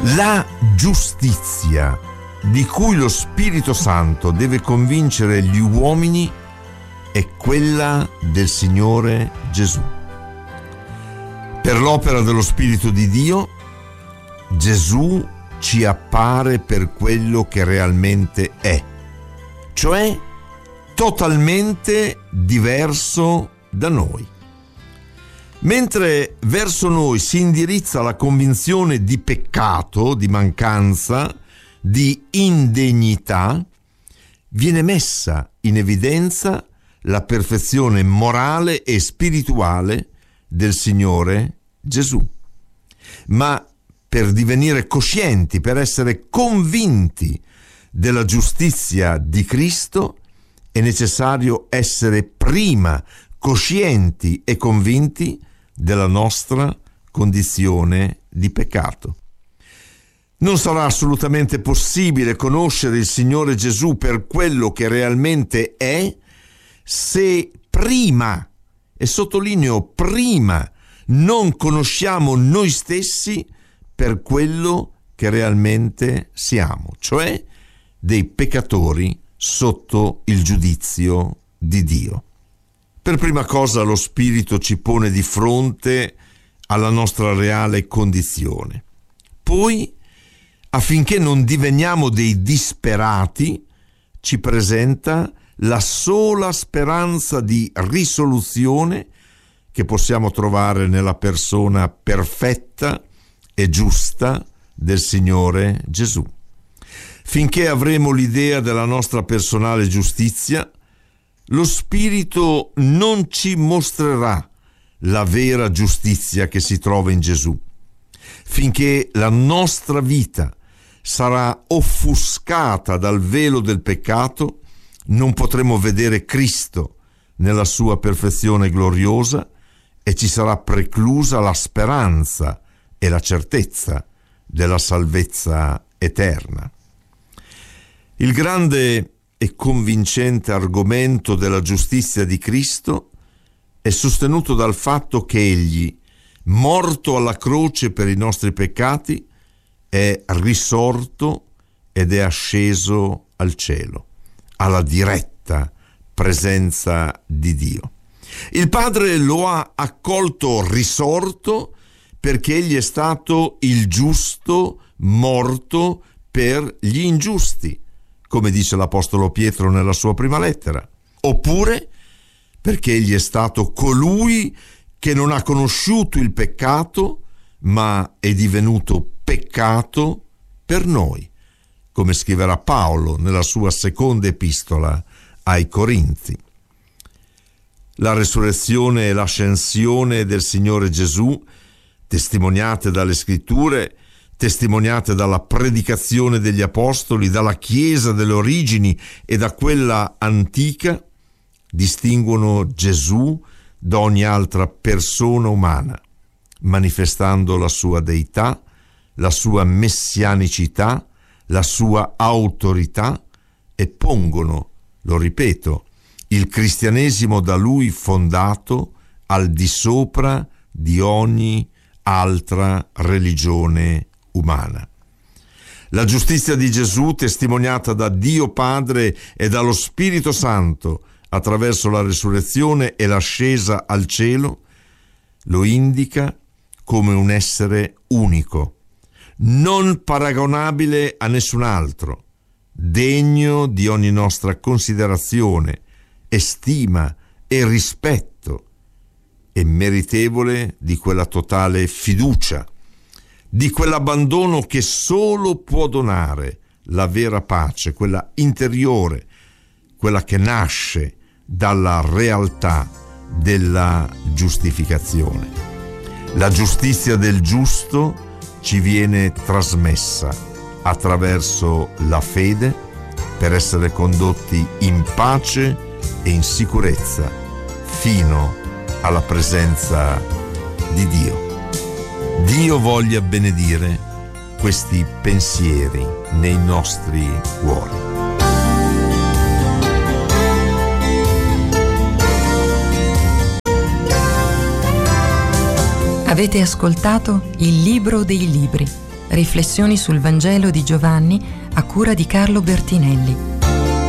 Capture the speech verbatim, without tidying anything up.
La giustizia di cui lo Spirito Santo deve convincere gli uomini è quella del Signore Gesù. Per l'opera dello Spirito di Dio, Gesù ci appare per quello che realmente è, cioè totalmente diverso da noi. Mentre verso noi si indirizza la convinzione di peccato, di mancanza, di indegnità, viene messa in evidenza la perfezione morale e spirituale del Signore Gesù. Ma per divenire coscienti, per essere convinti della giustizia di Cristo, è necessario essere prima coscienti e convinti della nostra condizione di peccato. Non sarà assolutamente possibile conoscere il Signore Gesù per quello che realmente è se prima, e sottolineo prima, non conosciamo noi stessi per quello che realmente siamo, cioè dei peccatori sotto il giudizio di Dio. Per prima cosa lo Spirito ci pone di fronte alla nostra reale condizione. Poi, affinché non diveniamo dei disperati, ci presenta la sola speranza di risoluzione che possiamo trovare nella persona perfetta e giusta del Signore Gesù. Finché avremo l'idea della nostra personale giustizia, lo Spirito non ci mostrerà la vera giustizia che si trova in Gesù. Finché la nostra vita sarà offuscata dal velo del peccato, non potremo vedere Cristo nella sua perfezione gloriosa e ci sarà preclusa la speranza e la certezza della salvezza eterna. Il grande e convincente argomento della giustizia di Cristo è sostenuto dal fatto che Egli, morto alla croce per i nostri peccati, è risorto ed è asceso al cielo, alla diretta presenza di Dio. Il Padre lo ha accolto risorto perché Egli è stato il giusto morto per gli ingiusti, come dice l'Apostolo Pietro nella sua prima lettera, oppure perché Egli è stato colui che non ha conosciuto il peccato, ma è divenuto peccato per noi, come scriverà Paolo nella sua seconda epistola ai Corinzi. La resurrezione e l'ascensione del Signore Gesù, testimoniate dalle Scritture, testimoniate dalla predicazione degli Apostoli, dalla Chiesa delle origini e da quella antica, distinguono Gesù da ogni altra persona umana, manifestando la sua deità, la sua messianicità, la sua autorità e pongono, lo ripeto, il cristianesimo da lui fondato al di sopra di ogni altra religione umana. La giustizia di Gesù, testimoniata da Dio Padre e dallo Spirito Santo attraverso la resurrezione e l'ascesa al cielo, lo indica come un essere unico, non paragonabile a nessun altro, degno di ogni nostra considerazione, stima e rispetto, e meritevole di quella totale fiducia, di quell'abbandono che solo può donare la vera pace, quella interiore, quella che nasce dalla realtà della giustificazione. La giustizia del giusto ci viene trasmessa attraverso la fede per essere condotti in pace e in sicurezza fino alla presenza di Dio. Dio voglia benedire questi pensieri nei nostri cuori. Avete ascoltato Il Libro dei Libri, Riflessioni sul Vangelo di Giovanni a cura di Carlo Bertinelli.